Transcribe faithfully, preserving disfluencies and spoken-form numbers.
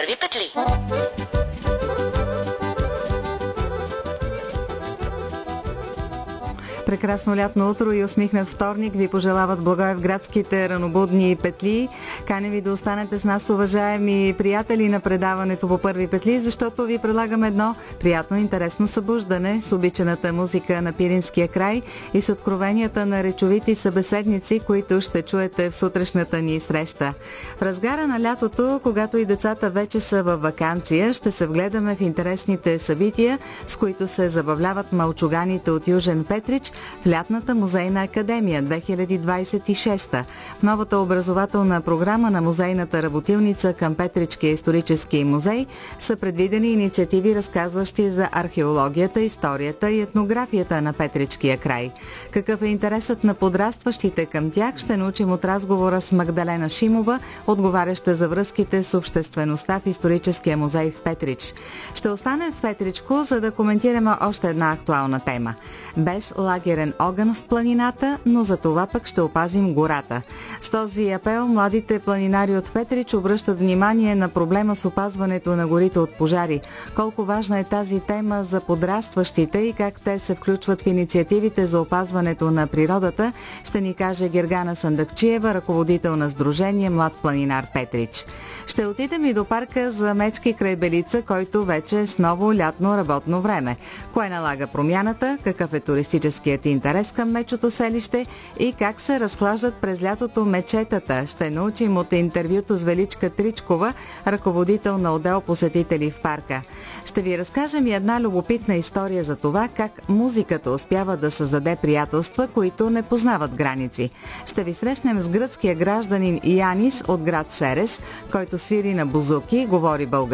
първи петли. Прекрасно лятно утро и усмихнат вторник ви пожелават благоевградските ранобудни петли. Каня ви да останете с нас, уважаеми приятели, на предаването по първи петли, защото ви предлагам едно приятно интересно събуждане с обичаната музика на Пиринския край и с откровенията на речовити събеседници, които ще чуете в сутрешната ни среща. В разгара на лятото, когато и децата вече са във ваканция, ще се вгледаме в интересните събития, с които се забавляват малчуганите от Южен Петрич в лятната музейна академия две хиляди двадесет и шеста. В новата образователна програма на музейната работилница към Петричкия исторически музей са предвидени инициативи, разказващи за археологията, историята и етнографията на Петричкия край. Какъв е интересът на подрастващите към тях, ще научим от разговора с Магдалена Шимова, отговаряща за връзките с обществеността в историческия музей в Петрич. Ще останем в Петричко, за да коментираме още една актуална тема. Без лагерен огън в планината, но за това пък ще опазим гората. С този апел младите планинари от Петрич обръщат внимание на проблема с опазването на горите от пожари. Колко важна е тази тема за подрастващите и как те се включват в инициативите за опазването на природата, ще ни каже Гергана Сандакчиева, ръководител на Сдружение Млад планинар Петрич. Ще отидем и до парка за мечки край Белица, който вече е с ново лятно работно време. Кое налага промяната, какъв е туристическият интерес към мечото селище и как се разхлаждат през лятото мечетата, ще научим от интервюто с Величка Тричкова, ръководител на отдел посетители в парка. Ще ви разкажем и една любопитна история за това как музиката успява да създаде приятелства, които не познават граници. Ще ви срещнем с гръцкия гражданин Янис от град Серес, който свири на бузуки, говори български